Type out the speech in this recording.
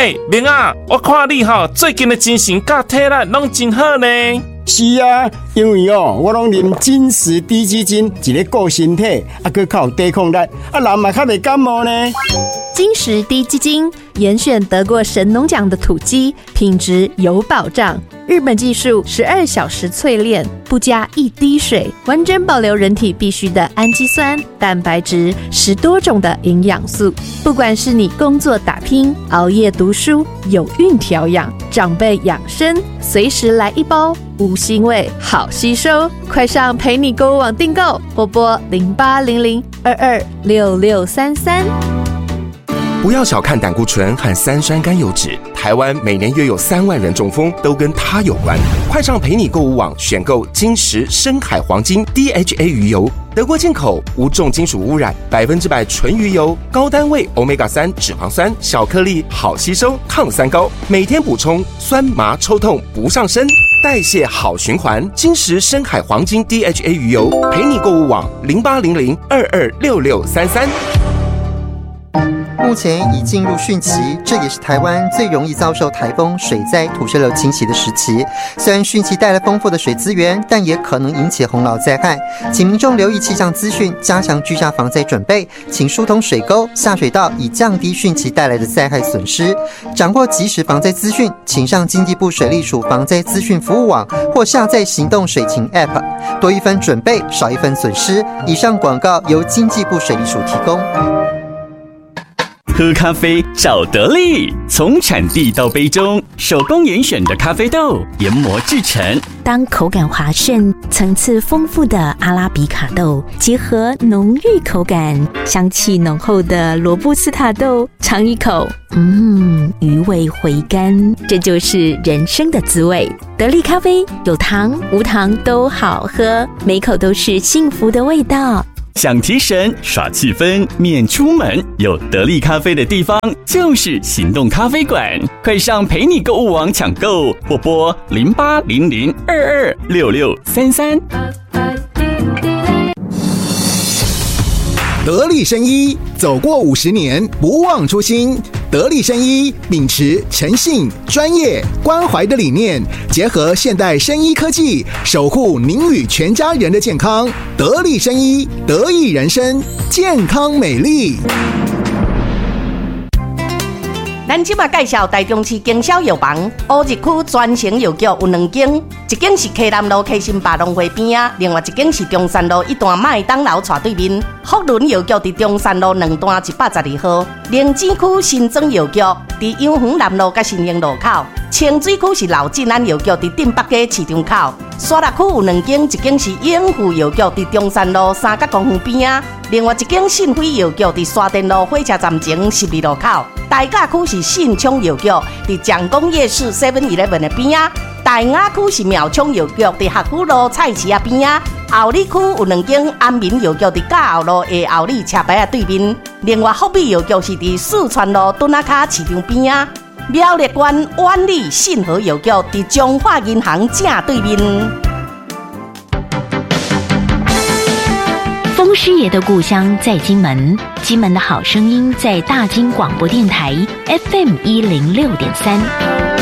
明啊，我看你最近的精神甲体力拢真好呢。 是啊，因为我拢啉金石低基金，一个顾身体，佮靠抵抗力，人嘛较袂感冒呢。 金石低基金严选得过神农奖的土鸡，品质有保障。日本技术12小时淬炼，不加一滴水，完整保留人体必需的氨基酸、蛋白质，10多种的营养素。不管是你工作打拼、熬夜读书、有孕调养、长辈养生，随时来一包，无腥味，好吸收。快上陪你购物网订购，拨拨0800226633。 不要小看胆固醇和三酸甘油酯，台湾每年约有3万人中风，都跟它有关。快上陪你购物网选购金石深海黄金 DHA 鱼油，德国进口，无重金属污染，100%纯鱼油，高单位 Omega-3 脂肪酸，小颗粒，好吸收，抗三高，每天补充，酸麻抽痛不上身，代谢好循环。金石深海黄金 DHA 鱼油，陪你购物网0800226633。 目前已进入汛期，这也是台湾最容易遭受台风、水灾、土石流侵袭的时期。虽然汛期带来丰富的水资源，但也可能引起洪涝灾害，请民众留意气象资讯，加强居家防灾准备，请疏通水沟、下水道，以降低汛期带来的灾害损失。掌握即时防灾资讯，请上经济部水利署防灾资讯服务网或下载行动水情 App， 多一分准备，少一分损失。以上广告由经济部水利署提供。 喝咖啡找得力，从产地到杯中，手工严选的咖啡豆研磨制成。 当口感滑顺、层次丰富的阿拉比卡豆结合浓郁口感、香气浓厚的罗布斯塔豆，尝一口，余味回甘，这就是人生的滋味。得力咖啡有糖无糖都好喝，每口都是幸福的味道。 想提神耍气氛免出门，有得力咖啡的地方就是行动咖啡馆，快上陪你购物网抢购，或拨0800226633。 得力生医走过50年，不忘初心。得力生医秉持诚信、专业、关怀的理念，结合现代生医科技，守护您与全家人的健康。得力生医，得益人生，健康美丽。 咱即马介绍台中市经销药房，乌日区专营药局有2间，一间是溪南路溪心百农会边啊，另外一间是中山路一段麦当劳斜对面。福伦药局伫中山路2段112号，灵芝区新庄药局伫永恒南路甲新营路口，清水区是老进安药局伫镇北街市场口，沙鹿区有2间，一间是永富药局伫中山路3角公园边啊，另外一间信辉药局伫沙田路火车站前12路口。大甲区是信昌药局伫蒋公夜市 7-Eleven 的边啊，大雅区是苗昌药局伫学府路菜市啊边啊，后里区有2间安民药局伫甲后路的后里车牌啊对面，另外福美药局是伫四川路墩仔卡市场边啊，苗栗县万里信和药局伫中华银行正对面。 风师爷的故乡在金门，金门的好声音在大金广播电台 FM106.3。